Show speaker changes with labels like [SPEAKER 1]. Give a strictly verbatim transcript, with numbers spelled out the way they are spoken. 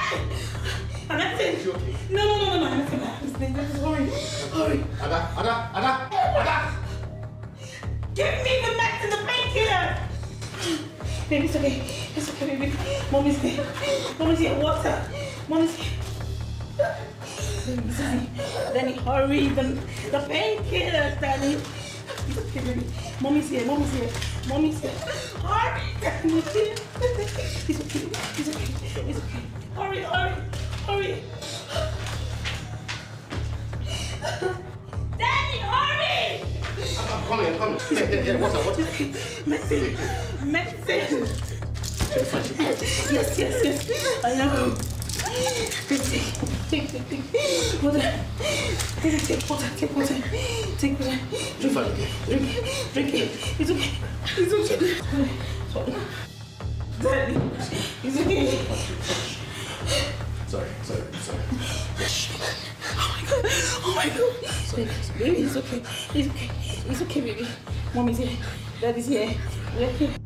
[SPEAKER 1] Anything.
[SPEAKER 2] Is she okay?
[SPEAKER 1] No, no, no, no, no. Anything. Anything. Just hurry. Hurry.
[SPEAKER 2] Ada, Ada, Ada, Ada.
[SPEAKER 1] Give me the meds and the painkiller. Baby, it's okay. It's okay, baby. Mommy's here. Mommy's here. Water. Mommy's here. Baby, Danny, hurry. The, the painkillers, Danny. It's okay, baby. Mommy's here. Mommy's here. Mommy's here. Hurry. Danny. It's okay. It's okay. It's okay. Hurry, hurry. Hurry. Danny, hurry.
[SPEAKER 2] I'm coming, I'm coming. Here, here, here. What's up? What's up?
[SPEAKER 1] Medicine. Medicine. Yes, yes, yes. I know. Take, take, take, take. Water. Take, take water, take water. Take water. Drink,
[SPEAKER 2] Fine, okay.
[SPEAKER 1] drink, drink it. It's okay. It's okay. Sorry. Daddy, it's okay.
[SPEAKER 2] Sorry, sorry, sorry.
[SPEAKER 1] Oh my god. Oh my god. Baby, baby, it's okay. It's okay. It's okay, baby. Mommy's here. Daddy's here. We're here.